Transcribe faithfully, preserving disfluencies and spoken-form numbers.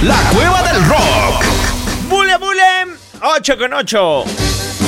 La Cueva del Rock. Bule, bule. ocho con ocho.